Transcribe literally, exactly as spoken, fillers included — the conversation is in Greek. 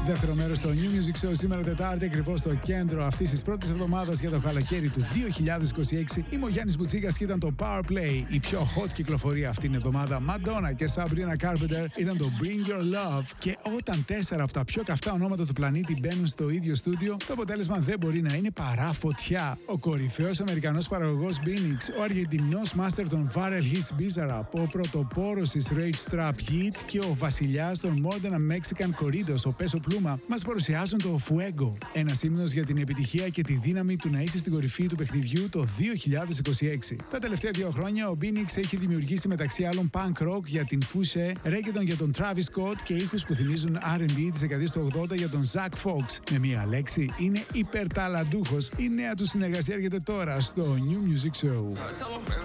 Δεύτερο μέρος στο New Music Show σήμερα Τετάρτη, ακριβώς στο κέντρο αυτής της πρώτης εβδομάδας για το καλοκαίρι του δύο χιλιάδες είκοσι έξι. Είμαι ο Γιάννης Μπουτσίκας και ήταν το Power Play, η πιο hot κυκλοφορία αυτήν την εβδομάδα. Madonna και Sabrina Carpenter ήταν το Bring Your Love. Και όταν τέσσερα από τα πιο καυτά ονόματα του πλανήτη μπαίνουν στο ίδιο στούντιο, το αποτέλεσμα δεν μπορεί να είναι παρά φωτιά. Ο κορυφαίος Αμερικανός παραγωγός Binix, ο Αργεντινός μάστερ των Viral Hits Bizarrap, ο πρωτοπόρος της Rage Trap Hit και ο βασιλιάς των Modern Mexican Corridos, ο Peso Pluma, μας παρουσιάζουν το Fuego. Ένας ύμνος για την επιτυχία και τη δύναμη του να είσαι στην κορυφή του παιχνιδιού το δύο χιλιάδες είκοσι έξι. Τα τελευταία δύο χρόνια ο Binix έχει δημιουργήσει μεταξύ άλλων punk rock για την Fouché, reggaeton για τον Travis Scott και ήχους που θυμίζουν αρ εντ μπι της δεκαετίας του ογδόντα για τον Zack Fox. Με μία λέξη, είναι υπερταλαντούχος. Η νέα του συνεργασία έρχεται τώρα στο New Music Show.